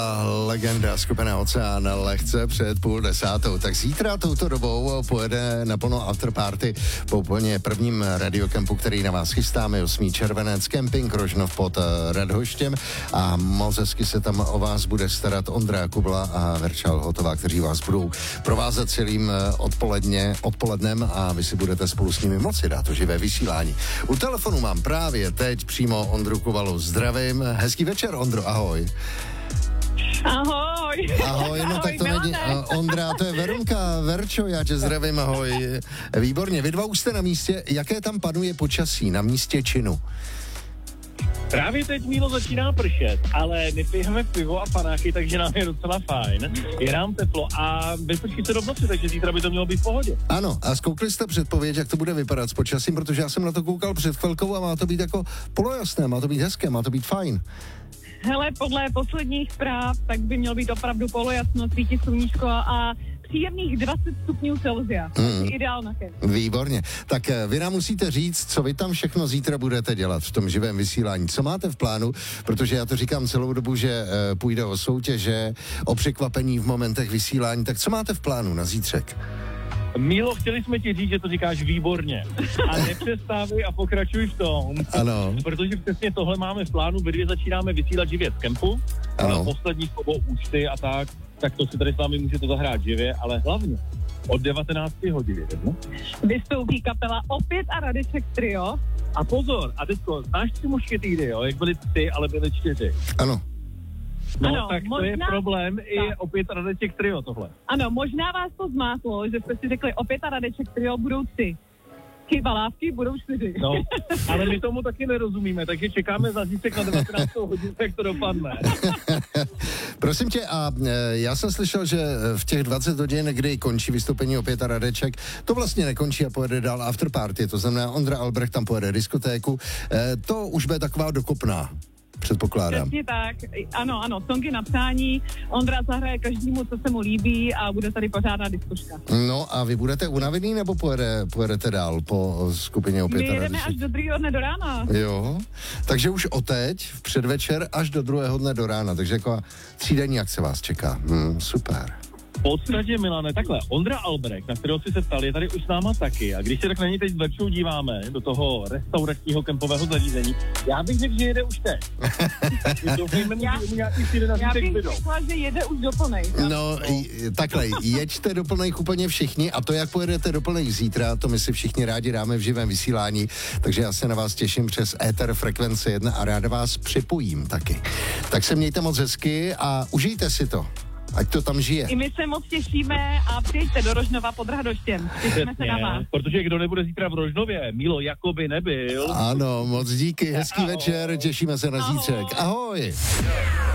Legenda skupina Oceán lehce před 9:30. Tak zítra touto dobou pojede naplno afterparty po úplně prvním radiokempu, který na vás chystáme, 8. červenec, kemping Rožnov pod Radhoštěm, a moc hezky se tam o vás bude starat Ondra Kubla a Verča Lhotová, kteří vás budou provázet celým odpolednem a vy si budete spolu s nimi moci dát to živé vysílání. U telefonu mám právě teď přímo Ondru Kubalu. Zdravím, hezký večer, Ondro, ahoj. Ahoj. Ahoj, no Ahoj, tak to není Ondra, to je Verunka. Verčo, já tě zdravím, ahoj. Výborně, vy dva už jste na místě, jaké tam panuje počasí na místě činu? Právě teď, Mílo, začíná pršet, ale nepijeme pivo a panáky, takže nám je docela fajn. Je nám teplo a vyprší se do noci, takže zítra by to mělo být v pohodě. Ano, a zkoukli jste předpověď, jak to bude vypadat s počasím, protože já jsem na to koukal před chvilkou a má to být jako polojasné, má to být hezké, má to být fajn. Hele, podle posledních zpráv, tak by mělo být opravdu polojasno, svítit sluníčko a příjemných 20 stupňů Celsia. Ideál na kemp. Výborně. Tak vy nám musíte říct, co vy tam všechno zítra budete dělat v tom živém vysílání. Co máte v plánu? Protože já to říkám celou dobu, že půjde o soutěže, o překvapení v momentech vysílání. Tak co máte v plánu na zítřek? Mílo, chtěli jsme ti říct, že to říkáš výborně. A nepřestávej a pokračuj v tom. Ano. Protože přesně tohle máme v plánu. Ve 2 začínáme vysílat živě z kempu. Ano. Poslední slovo účty a tak to si tady s vámi můžete zahrát živě, ale hlavně od 19 hodin. No? Vystoupí kapela Opět a Radeček Trio. A pozor, a teďko, znáš 3 mušketýry, jo? Jak byly 3, ale byly 4. Ano. No, ano, tak to je problém, i Opět a Radeček Trio tohle. Ano, možná vás to zmátlo, že jste si řekli Opět a Radeček Trio budou 3. Chyba lávky budou 4. No, ale my tomu taky nerozumíme, takže čekáme za zítřek na 19. hodinu, jak to dopadne. Prosím tě, a já jsem slyšel, že v těch 20 hodin, kdy končí vystoupení Opět a Radeček, to vlastně nekončí a pojede dál afterparty, to znamená Ondra Albrecht tam pojede diskotéku, to už bude taková dokopná. Předpokládám. Přesně tak, ano, songy na přání, Ondra zahraje každému, co se mu líbí a bude tady pořádná diskuška. No a vy budete unavený, nebo pojedete dál po skupině Opět a Radeček? My jedeme až do 2. dne do rána. Jo, takže už odteď, v předvečer, až do 2. dne do rána, takže jako 3denní akce vás čeká. Super. V podstatě, Milane, takhle, Ondra Albrecht, na kterého si se ptal, je tady už s náma taky. A když se tak na něj teď s Verčou díváme, do toho restauračního kempového zařízení, já bych řekl, že jede už teď. Já bych řekla, že jede už do plnej. No, takhle, jeďte do plných úplně všichni a to, jak pojedete do plných zítra, to my si všichni rádi dáme v živém vysílání, takže já se na vás těším přes éter frekvence 1 a ráda vás připojím taky. Tak se mějte moc hezky a užijte si to. Ať to tam žije. I my se moc těšíme a přijďte do Rožnova pod Radhoštěm. Těšíme se na vás. Protože kdo nebude zítra v Rožnově, Mílo, jakoby nebyl. Ano, moc díky, hezký večer, těšíme se na zítřek. Ahoj.